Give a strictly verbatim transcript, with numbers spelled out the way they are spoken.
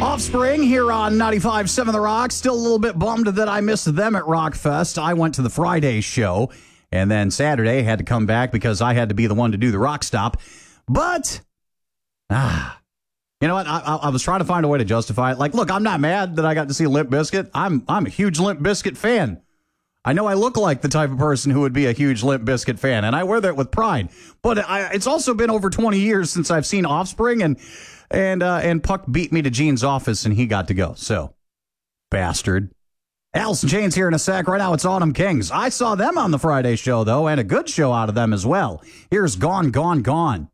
Offspring here on ninety-five point seven The Rock. Still a little bit bummed that I missed them at Rockfest. I went to the Friday show, and then Saturday had to come back because I had to be the one to do the rock stop. But, ah, you know what? I, I, I was trying to find a way to justify it. Like, look, I'm not mad that I got to see Limp Bizkit. I'm I'm a huge Limp Bizkit fan. I know I look like the type of person who would be a huge Limp Bizkit fan, and I wear that with pride. But I, it's also been over twenty years since I've seen Offspring, and and uh, and Puck beat me to Gene's office, and he got to go. So, bastard. Alice in Chains here in a sec. Right now, it's Autumn Kings. I saw them on the Friday show, though, and a good show out of them as well. Here's Gone, Gone, Gone.